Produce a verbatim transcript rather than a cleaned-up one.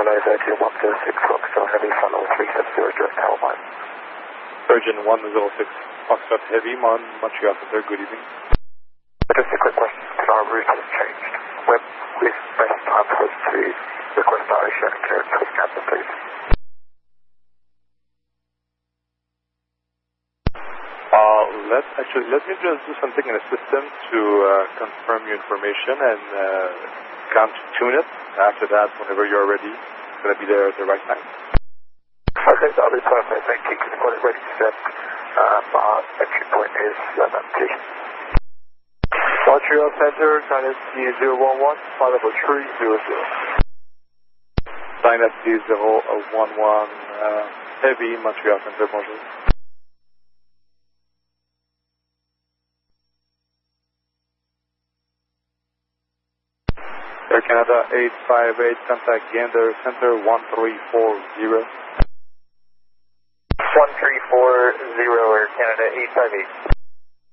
Kilo thirteen one zero six, Foxtrot Heavy, follow three seven zero, direct Hellman. Virgin one zero six, Foxtrot Heavy, Mon, Montreal Center, good evening. Just a quick question, because our route has changed. When is best time for us to request direction clearance for Scanton, please? Uh, let, actually, let me just do something in the system to uh, confirm your information and uh, count to tune it. After that, whenever you're ready, it's going to be there at the right time. Okay, that'll be perfect. Thank you. Because it's ready to set. Um, our entry point is London, please. Montreal Center, sign S D zero one one, flight level three zero zero. Sign S D zero one one, uh, Heavy, Montreal Center, bonjour. Air Canada eight five eight, contact Gander Center one three four zero. one three four zero, Air Canada eight five eight.